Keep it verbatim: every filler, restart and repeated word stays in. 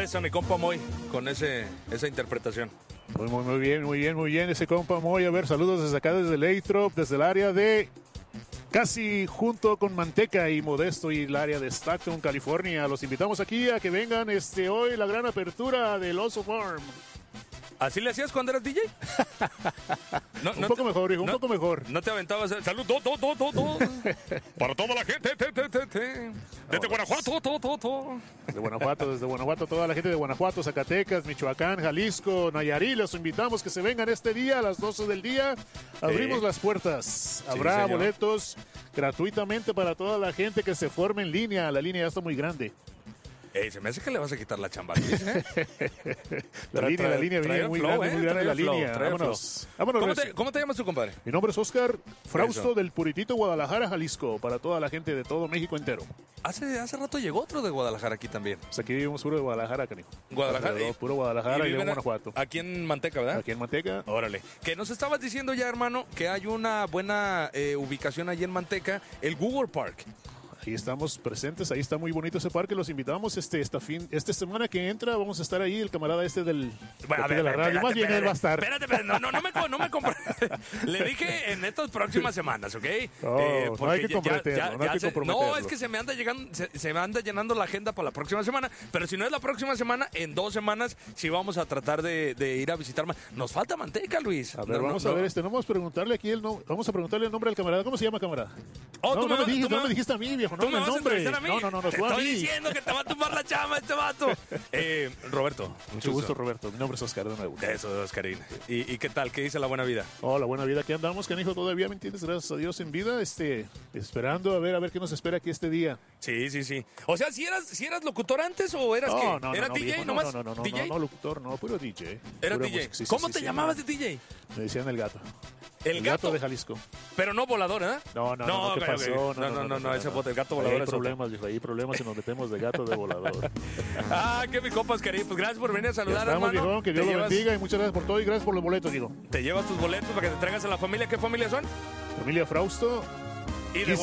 Esa, mi compa Moy, con ese, esa interpretación. Muy, muy, muy bien, muy bien, muy bien. Ese compa Moy, a ver, saludos desde acá, desde Lathrop, desde el área de casi junto con Manteca y Modesto y el área de Stockton, California. Los invitamos aquí a que vengan este hoy la gran apertura del Oso Farm. ¿Así le hacías cuando eras D J? No, un no poco te, mejor, hijo, no, un poco mejor. No te aventabas. Salud, do, do, do, do, do. Para toda la gente. Te, te, te, te. Desde Guanajuato, to, to, to. Desde Guanajuato, desde Guanajuato, toda la gente de Guanajuato, Zacatecas, Michoacán, Jalisco, Nayarit. Los invitamos que se vengan este día a las doce del día. Abrimos sí. las puertas. Habrá sí, boletos gratuitamente para toda la gente que se forme en línea. La línea ya está muy grande. Ey, se me hace que le vas a quitar la chamba, Luis, ¿eh? la, trae, línea, trae, la línea viene muy flow, grande, ¿eh? muy grande la flow, línea. Vámonos. Vámonos ¿Cómo, te, ¿Cómo te llamas tu compadre? Mi nombre es Oscar Frausto Eso. del Puritito Guadalajara, Jalisco, para toda la gente de todo México entero. Hace, hace rato llegó otro de Guadalajara aquí también. Pues aquí vivimos puro de Guadalajara, canijo. Guadalajara. Alrededor, puro Guadalajara y, y Guanajuato. Aquí en Manteca, ¿verdad? Aquí en Manteca. Órale. Que nos estabas diciendo ya, hermano, que hay una buena eh, ubicación allí en Manteca, el Google Park. Ahí estamos presentes, ahí está muy bonito ese parque, los invitamos este esta fin, esta semana que entra, vamos a estar ahí, el camarada este del bueno, de, ver, de la radio, espérate, más bien espérate, él va a estar. Espérate, espérate, no, no, no me, no me compro. Le dije en estas próximas semanas, ¿ok? No, eh, no hay que comprometerlo, no hay que se, comprometerlo. No, es que se me anda llegando, se, se me anda llenando la agenda para la próxima semana, pero si no es la próxima semana, en dos semanas sí vamos a tratar de, de ir a visitar más. Nos falta Manteca, Luis. A ver, no, vamos no, a ver no. este, no vamos a preguntarle aquí el no, vamos a preguntarle el nombre del camarada, ¿cómo se llama, camarada? Oh, no, tú no, me, me dijiste, me, no me dijiste a mí, viejo, no, ¿tú me el vas nombre. A a mí? No, no, no, no, Te tú a estoy mí. diciendo que te va a tumbar la chama este vato. Eh, Roberto. Mucho gusto, Roberto. Mi nombre es Oscar de nuevo. Eso, Oscarín. ¿Y, ¿Y qué tal? ¿Qué dice la buena vida? Oh, la buena vida. Aquí andamos, canijo, todavía, ¿me entiendes? Gracias a Dios en vida, este, esperando a ver, a ver qué nos espera aquí este día. Sí, sí, sí. O sea, ¿si eras, si eras locutor antes o eras no, qué? No, no, ¿Eras no, D J viejo, nomás? No, no, no, no, ¿D J? no, no, locutor, no, puro D J. Era Pura D J. Música, sí, ¿Cómo sí, te sí, llamabas no. de D J? Me decían el gato. ¿El, el gato? gato de Jalisco. Pero no volador, ¿eh? No, no, no, no ¿qué okay, pasó? Okay. No, no, no, no, no, ese bote, el gato volador. Hay problemas, viejo, hay problemas y nos metemos de gato de volador. Ah, qué mi compa, Oscarín. Pues gracias por venir a saludar, ya estamos, hermano. Viejo, que Dios lo llevas... bendiga y muchas gracias por todo y gracias por los boletos, digo. Te llevas tus boletos para que te traigas a la familia. ¿Qué familia son? Familia Frausto. Y de